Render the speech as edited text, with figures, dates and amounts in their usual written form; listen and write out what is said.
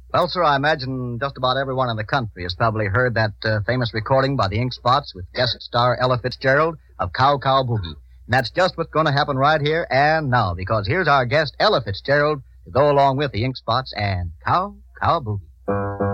Well, sir, I imagine just about everyone in the country has probably heard that famous recording by the Ink Spots with guest star Ella Fitzgerald of Cow Cow Boogie. And that's just what's going to happen right here and now, because here's our guest, Ella Fitzgerald, to go along with the Ink Spots and Cow Cow Boogie.